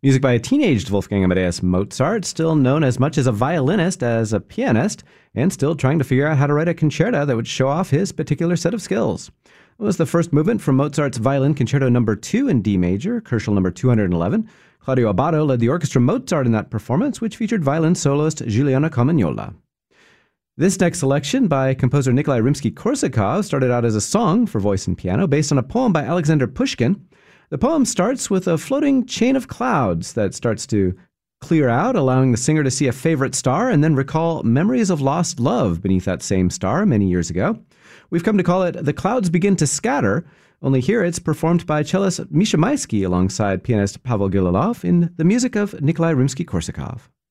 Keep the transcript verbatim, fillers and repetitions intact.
Music by a teenaged Wolfgang Amadeus Mozart, still known as much as a violinist as a pianist, and still trying to figure out how to write a concerto that would show off his particular set of skills. It was the first movement from Mozart's Violin Concerto number two in D major, Koelschel number two hundred eleven. Claudio Abbado led the orchestra Mozart in that performance, which featured violin soloist Giuliano Carmagnola. This next selection by composer Nikolai Rimsky-Korsakov started out as a song for voice and piano based on a poem by Alexander Pushkin. The poem starts with a floating chain of clouds that starts to clear out, allowing the singer to see a favorite star and then recall memories of lost love beneath that same star many years ago. We've come to call it The Clouds Begin to Scatter, only here it's performed by cellist Misha Maisky alongside pianist Pavel Gililov in the music of Nikolai Rimsky-Korsakov.